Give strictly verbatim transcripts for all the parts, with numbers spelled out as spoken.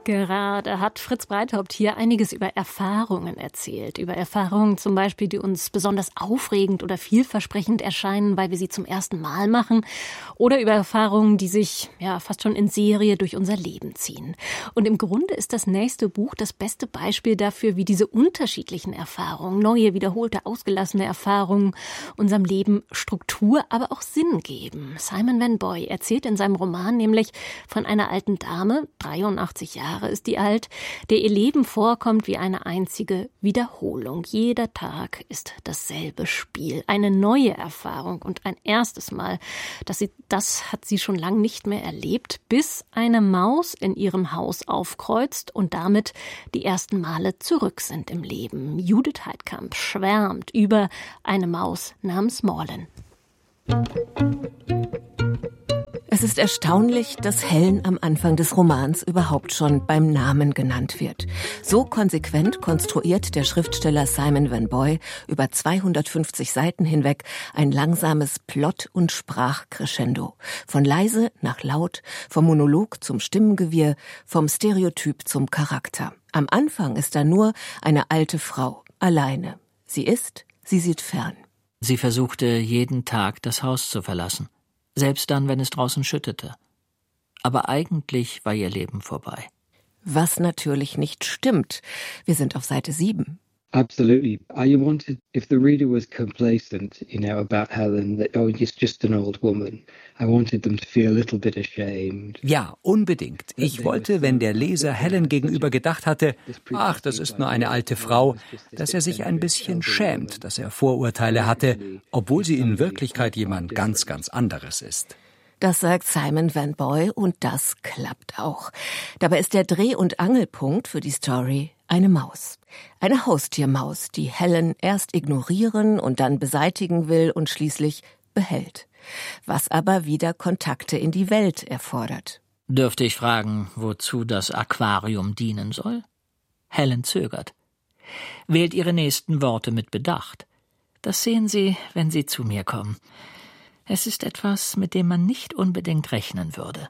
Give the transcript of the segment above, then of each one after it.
Gerade hat Fritz Breithaupt hier einiges über Erfahrungen erzählt. Über Erfahrungen zum Beispiel, die uns besonders aufregend oder vielversprechend erscheinen, weil wir sie zum ersten Mal machen. Oder über Erfahrungen, die sich ja fast schon in Serie durch unser Leben ziehen. Und im Grunde ist das nächste Buch das beste Beispiel dafür, wie diese unterschiedlichen Erfahrungen, neue, wiederholte, ausgelassene Erfahrungen unserem Leben Struktur, aber auch Sinn geben. Simon Van Boy erzählt in seinem Roman nämlich von einer alten Dame, dreiundachtzig Jahre ist die alt, der ihr Leben vorkommt wie eine einzige Wiederholung. Jeder Tag ist dasselbe Spiel, eine neue Erfahrung und ein erstes Mal, dass sie, das hat sie schon lange nicht mehr erlebt, bis eine Maus in ihrem Haus aufkreuzt und damit die ersten Male zurück sind im Leben. Judith Heidkamp schwärmt über eine Maus namens Morlin. Es ist erstaunlich, dass Helen am Anfang des Romans überhaupt schon beim Namen genannt wird. So konsequent konstruiert der Schriftsteller Simon Van Boy über zweihundertfünfzig Seiten hinweg ein langsames Plot- und Sprachcrescendo. Von leise nach laut, vom Monolog zum Stimmengewirr, vom Stereotyp zum Charakter. Am Anfang ist da nur eine alte Frau, alleine. Sie isst, sie sieht fern. Sie versuchte jeden Tag das Haus zu verlassen. Selbst dann, wenn es draußen schüttete. Aber eigentlich war ihr Leben vorbei. Was natürlich nicht stimmt. Wir sind auf Seite sieben. Absolutely. I wanted, if the reader was complacent, you know, about Helen, that, oh, it's just an old woman. I wanted them to feel a little bit ashamed. Ja, unbedingt. Ich wollte, wenn der Leser Helen gegenüber gedacht hatte, ach, das ist nur eine alte Frau, dass er sich ein bisschen schämt, dass er Vorurteile hatte, obwohl sie in Wirklichkeit jemand ganz, ganz anderes ist. Das sagt Simon Van Boy und das klappt auch. Dabei ist der Dreh- und Angelpunkt für die Story eine Maus. Eine Haustiermaus, die Helen erst ignorieren und dann beseitigen will und schließlich behält. Was aber wieder Kontakte in die Welt erfordert. Dürfte ich fragen, wozu das Aquarium dienen soll? Helen zögert. Wählt ihre nächsten Worte mit Bedacht. Das sehen Sie, wenn Sie zu mir kommen. Es ist etwas, mit dem man nicht unbedingt rechnen würde.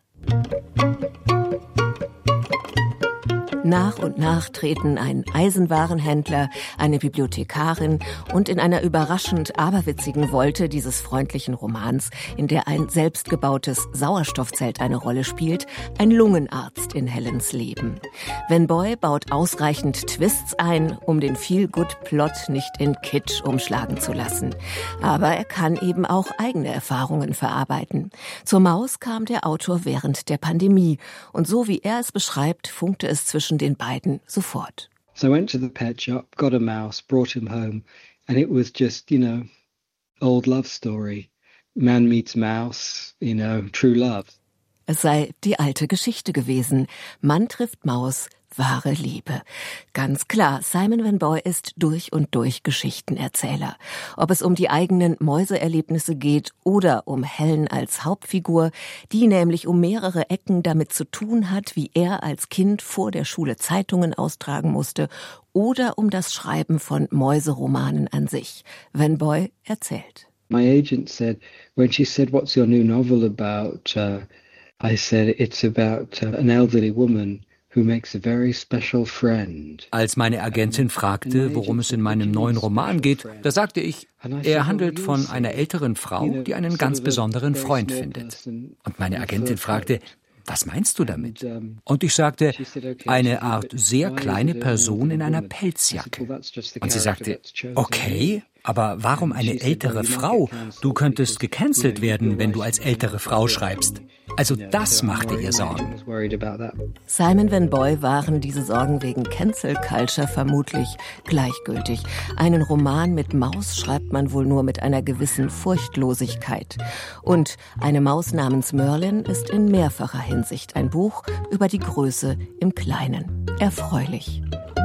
Nach und nach treten ein Eisenwarenhändler, eine Bibliothekarin und in einer überraschend aberwitzigen Wolte dieses freundlichen Romans, in der ein selbstgebautes Sauerstoffzelt eine Rolle spielt, ein Lungenarzt in Helens Leben. Van Boy baut ausreichend Twists ein, um den Feel-Good-Plot nicht in Kitsch umschlagen zu lassen. Aber er kann eben auch eigene Erfahrungen verarbeiten. Zur Maus kam der Autor während der Pandemie und so wie er es beschreibt, funkte es zwischen den beiden sofort. So I went to the pet shop, got a mouse, brought him home, and it was just, you know, old love story. Man meets mouse, you know, true love. Es sei die alte Geschichte gewesen. Mann trifft Maus, wahre Liebe. Ganz klar, Simon Van Boy ist durch und durch Geschichtenerzähler. Ob es um die eigenen Mäuseerlebnisse geht oder um Helen als Hauptfigur, die nämlich um mehrere Ecken damit zu tun hat, wie er als Kind vor der Schule Zeitungen austragen musste, oder um das Schreiben von Mäuseromanen an sich. Van Boy erzählt. My agent said, when she said, what's your new novel about, uh, I said, it's about uh, an elderly woman who makes a very special friend. Als meine Agentin fragte, worum es in meinem neuen Roman geht, da sagte ich, er handelt von einer älteren Frau, die einen ganz besonderen Freund findet. Und meine Agentin fragte, was meinst du damit? Und ich sagte, eine Art sehr kleine Person in einer Pelzjacke. Und sie sagte, okay, aber warum eine ältere Frau? Du könntest gecancelt werden, wenn du als ältere Frau schreibst. Also das machte ihr Sorgen. Simon Van Boy waren diese Sorgen wegen Cancel Culture vermutlich gleichgültig. Einen Roman mit Maus schreibt man wohl nur mit einer gewissen Furchtlosigkeit. Und Eine Maus namens Merlin ist in mehrfacher Hinsicht ein Buch über die Größe im Kleinen. Erfreulich.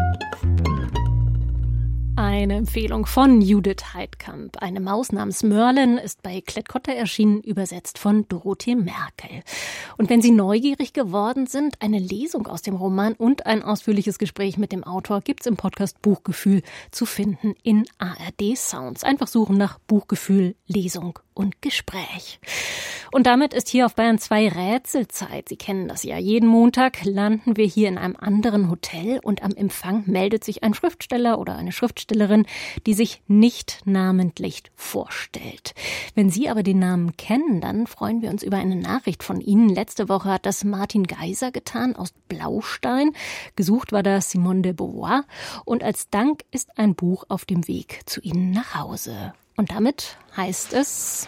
Eine Empfehlung von Judith Heidkamp. Eine Maus namens Merlin ist bei Klett-Cotta erschienen, übersetzt von Dorothee Merkel. Und wenn Sie neugierig geworden sind, eine Lesung aus dem Roman und ein ausführliches Gespräch mit dem Autor gibt's im Podcast Buchgefühl zu finden in A R D Sounds. Einfach suchen nach Buchgefühl Lesung und Gespräch. Und damit ist hier auf Bayern zwei Rätselzeit. Sie kennen das ja. Jeden Montag landen wir hier in einem anderen Hotel und am Empfang meldet sich ein Schriftsteller oder eine Schriftstellerin, die sich nicht namentlich vorstellt. Wenn Sie aber den Namen kennen, dann freuen wir uns über eine Nachricht von Ihnen. Letzte Woche hat das Martin Geiser getan aus Blaustein. Gesucht war da Simone de Beauvoir. Und als Dank ist ein Buch auf dem Weg zu Ihnen nach Hause. Und damit heißt es: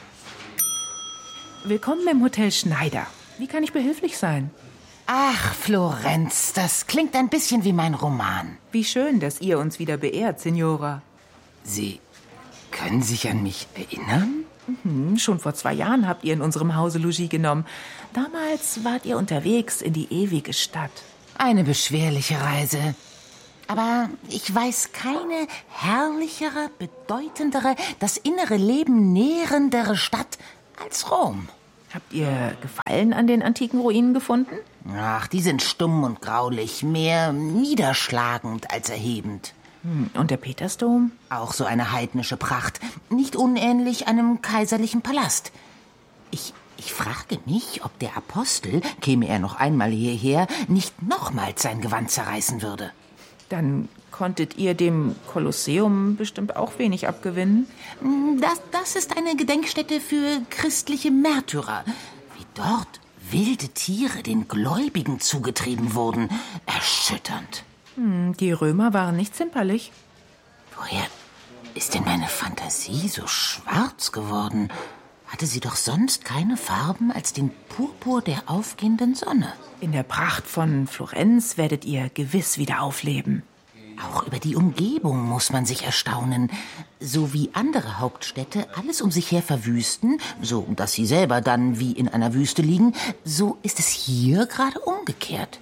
Willkommen im Hotel Schneider. Wie kann ich behilflich sein? Ach, Florenz, das klingt ein bisschen wie mein Roman. Wie schön, dass ihr uns wieder beehrt, Signora. Sie können sich an mich erinnern? Mhm, schon vor zwei Jahren habt ihr in unserem Hause Logis genommen. Damals wart ihr unterwegs in die ewige Stadt. Eine beschwerliche Reise. Aber ich weiß keine herrlichere, bedeutendere, das innere Leben nährendere Stadt als Rom. Habt ihr Gefallen an den antiken Ruinen gefunden? Ach, die sind stumm und graulich, mehr niederschlagend als erhebend. Hm, und der Petersdom? Auch so eine heidnische Pracht, nicht unähnlich einem kaiserlichen Palast. Ich, ich frage mich, ob der Apostel, käme er noch einmal hierher, nicht nochmals sein Gewand zerreißen würde. Dann konntet ihr dem Kolosseum bestimmt auch wenig abgewinnen? Das, das ist eine Gedenkstätte für christliche Märtyrer. Wie dort wilde Tiere den Gläubigen zugetrieben wurden. Erschütternd. Hm, die Römer waren nicht zimperlich. Woher ist denn meine Fantasie so schwarz geworden? Hatte sie doch sonst keine Farben als den Purpur der aufgehenden Sonne. In der Pracht von Florenz werdet ihr gewiss wieder aufleben. Auch über die Umgebung muss man sich erstaunen. So wie andere Hauptstädte alles um sich her verwüsten, so dass sie selber dann wie in einer Wüste liegen, so ist es hier gerade umgekehrt.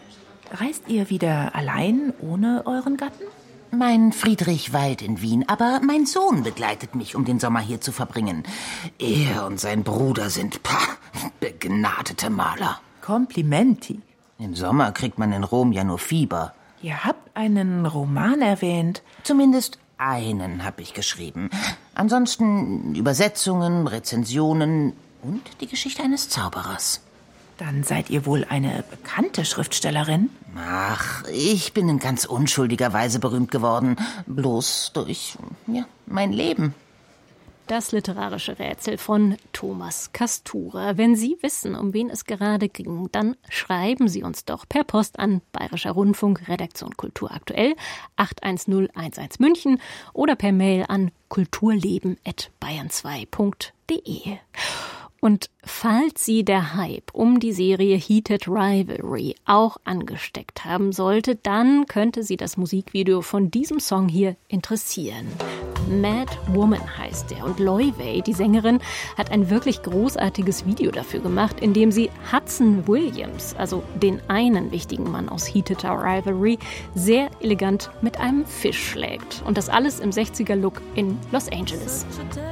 Reist ihr wieder allein ohne euren Gatten? Mein Friedrich weilt in Wien, aber mein Sohn begleitet mich, um den Sommer hier zu verbringen. Er und sein Bruder sind pah, begnadete Maler. Komplimenti. Im Sommer kriegt man in Rom ja nur Fieber. Ihr habt einen Roman erwähnt. Zumindest einen habe ich geschrieben. Ansonsten Übersetzungen, Rezensionen und die Geschichte eines Zauberers. Dann seid ihr wohl eine bekannte Schriftstellerin? Ach, ich bin in ganz unschuldiger Weise berühmt geworden. Bloß durch, ja, mein Leben. Das literarische Rätsel von Thomas Kastura. Wenn Sie wissen, um wen es gerade ging, dann schreiben Sie uns doch per Post an Bayerischer Rundfunk, Redaktion Kultur aktuell, acht eins null eins eins München oder per Mail an kulturleben at bayern zwei punkt de. Und falls Sie der Hype um die Serie Heated Rivalry auch angesteckt haben sollte, dann könnte Sie das Musikvideo von diesem Song hier interessieren. Mad Woman heißt er und Loiway, die Sängerin, hat ein wirklich großartiges Video dafür gemacht, in dem sie Hudson Williams, also den einen wichtigen Mann aus Heated Rivalry, sehr elegant mit einem Fisch schlägt. Und das alles im sechziger-Look in Los Angeles.